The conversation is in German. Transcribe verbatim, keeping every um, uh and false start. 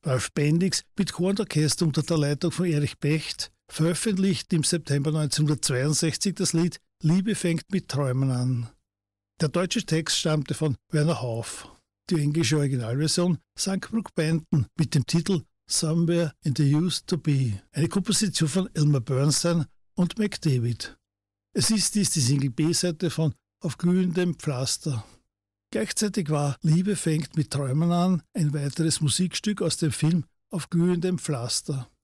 Ralf Bendix mit Chor und Orchester unter der Leitung von Erich Becht veröffentlicht im September neunzehnhundertzweiundsechzig das Lied Liebe fängt mit Träumen an. Der deutsche Text stammte von Werner Hauff. Die englische Originalversion sang Brook Benton mit dem Titel Somewhere in the Used to Be, eine Komposition von Elmer Bernstein und Mac David. Es ist dies die Single B-Seite von Auf glühendem Pflaster. Gleichzeitig war Liebe fängt mit Träumen an ein weiteres Musikstück aus dem Film Auf glühendem Pflaster.